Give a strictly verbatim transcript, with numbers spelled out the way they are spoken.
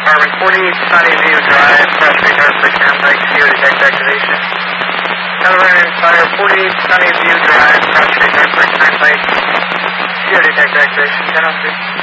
Department, forty-eight Sunnyview Drive, crash radar for turnpike, C O detect activation. California Fire, forty-eight Sunnyview Drive, crash radar for turnpike, C O detect activation, ten oh three.